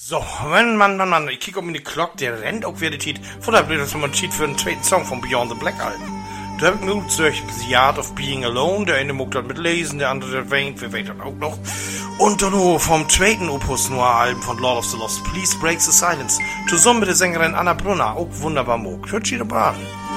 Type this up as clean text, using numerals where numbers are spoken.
So, Mann, ich kick um in die Glock, der rennt auch wieder die Tiet. Von daher blöd, dass man Tiet für den zweiten Song von Beyond the Black Album. Da hab ich nur durch The Art of Being Alone, der eine muckt mit Lesen, der andere der weint, wir weinen auch noch. Und dann nur vom zweiten Opus Noir Album von Lord of the Lost, Please Break the Silence, zusammen mit der Sängerin Anna Brunner, auch wunderbar muckt. Hört sie doch an.